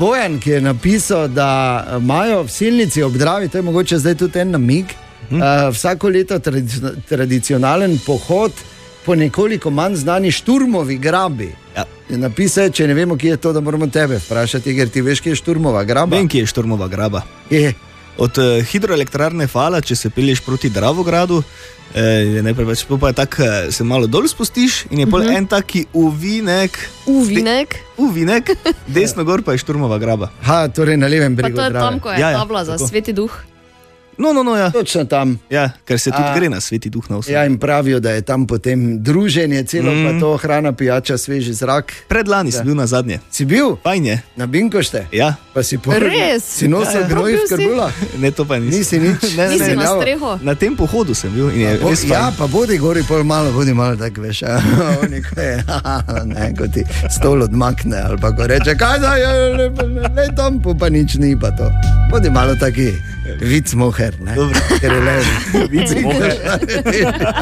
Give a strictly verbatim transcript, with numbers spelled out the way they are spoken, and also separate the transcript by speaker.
Speaker 1: Bojan, ki je napisal, da imajo v Silnici ob Dravi, to je mogoče zdaj tudi en namig, hm. uh, vsako leto tradici tradicionalen pohod po nekoliko manj znani Šturmovi grabi.
Speaker 2: Ja.
Speaker 1: Napisal je, če ne vemo, kje je to, da moramo tebe vprašati, ker ti veš, kje je Šturmova graba.
Speaker 2: Vem, kje je Šturmova graba.
Speaker 1: Je.
Speaker 2: Od uh, hidroelektrarne Fala, če se pelješ proti Dravogradu, eh, najprej pač pa je tak, se malo dol spustiš in je pol uh -huh. en taki uvinek.
Speaker 3: Uvinek?
Speaker 2: De, uvinek, desno gor pa je Šturmova graba.
Speaker 1: Ha, torej na levem bregu
Speaker 3: Drave. Pa to je
Speaker 1: Drave.
Speaker 3: tam, ko je
Speaker 2: ja, ja,
Speaker 3: tabla za
Speaker 2: tako.
Speaker 3: Sveti duh.
Speaker 2: No, no, no, ja.
Speaker 1: Točno tam.
Speaker 2: Ja, ker se tudi
Speaker 1: A,
Speaker 2: gre na Sveti duh na vse.
Speaker 1: Ja, in pravijo, da je tam potem druženje, celo mm. pa to hrana, pijača, sveži zrak.
Speaker 2: Predlani si bil na zadnje.
Speaker 1: Si bil?
Speaker 2: Fajn je.
Speaker 1: Na Binkošte?
Speaker 2: Ja.
Speaker 1: Pa si povedal?
Speaker 3: Res?
Speaker 1: Si nosil ja, ja. gnoj v skrbula?
Speaker 2: Ne, to pa nisi.
Speaker 1: Nisi nič?
Speaker 2: Ne, ne,
Speaker 3: nisi
Speaker 2: ne,
Speaker 3: na streho?
Speaker 2: Na tem pohodu sem bil in je
Speaker 1: bo,
Speaker 2: res fajn.
Speaker 1: Ja, pa bodi gori pol malo, bodi malo tak veš. Ne, ko ti stol odmakne ali pa ko reče, kaj da je, le, le tam, pa nič ni pa to. Bodi malo taki vic moher, ne?
Speaker 2: Dobro.
Speaker 1: Ker je levi. Vic moher.